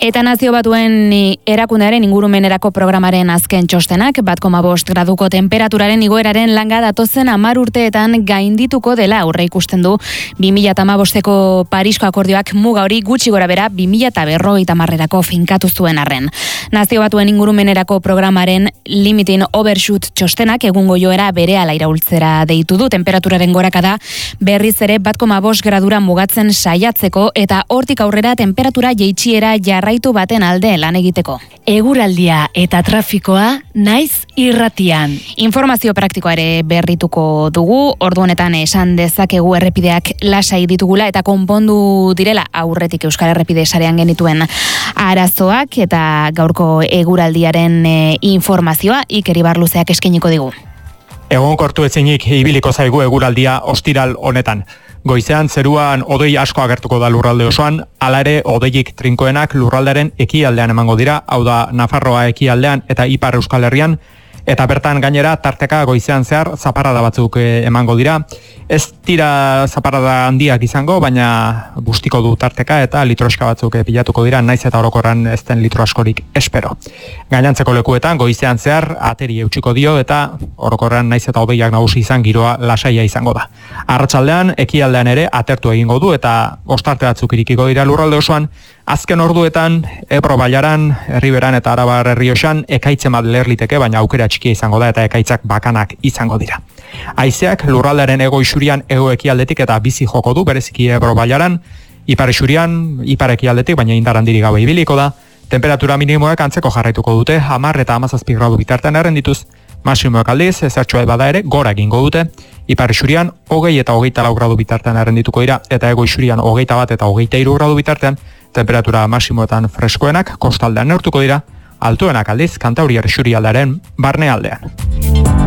Eta Nazio Batuen erakundearen ingurumenerako programaren azken txostenak 1,5 graduko temperaturaren igoeraren langa datozen 10 urteetan gaindituko dela aurreikusten du 2015ko Parisko akordioak muga hori gutxi gorabehera 2050erako finkatu zuen arren. Nazio Batuen ingurumenerako programaren limiting overshoot txostenak egungo joera berehala iraultzera deitu du temperaturaren gorakada berriz ere 1,5 gradura mugatzen saiatzeko eta hortik aurrera temperatura jaitsiera jarraitu baten alde lan egiteko. Eguraldia eta trafikoa naiz irratian. Informazio praktikoa ere berrituko dugu, ordu honetan esan dezakegu errepideak lasai ditugula eta konpondu direla aurretik Euskal Errepide sarean genituen arazoak eta gaurko eguraldiaren informazioa Iker Ibarluzeak eskainiko digu. Egonkortu ezinik ibiliko zaigu eguraldia ostiral honetan. Goizean zeruan hodei asko agertuko da lurralde osoan, hala ere hodeik trinkoenak lurraldaren ekialdean emango dira, hau da Nafarroa ekialdean eta Ipar Euskal Herrian, eta bertan gainera tarteka goizean zehar zaparrada batzuk emango dira. Ez dira zaparrada handiak izango, baina bustiko du tarteka eta litroska batzuk pilatuko dira, naiz eta orokorran ez den litro askorik espero. Gainantzeko lekuetan goizean zehar ateri eutsiko dio eta orokorran naiz eta hodeiak nagusi izan giroa lasaia izango da. Arratsaldean ekialdean ere atertu egingo du eta ostarte batzuk irikiko dira lurralde osoan. Azken orduetan Ebro Bailaran, Erriberan eta Arabar Errioxan ekaitze bat lerliteke, baina aukera txikia izango da eta ekaitzak bakanak izango dira. Haizeak lurraldearen hego isurian hego ekialdetik eta bizi joko du, bereziki Ebro Bailaran, ipar isurian, ipar ekialdetik, baina indar handirik gabe ibiliko da. Temperatura minimoak antzeko jarraituko dute, 10 eta 17 gradu bitartean errendituz, maximoak aldiz, ezertxoa bada ere, gora egingo dute, ipar isurian 20 eta 24 gradu bitartean errendituko dira, eta hego isurian 21 eta 23 gradu bitartean, temperatura maximoetan freskoenak kostaldean neurtuko dira, altuenak aldiz Kantauriar isurialdearen barnealdean.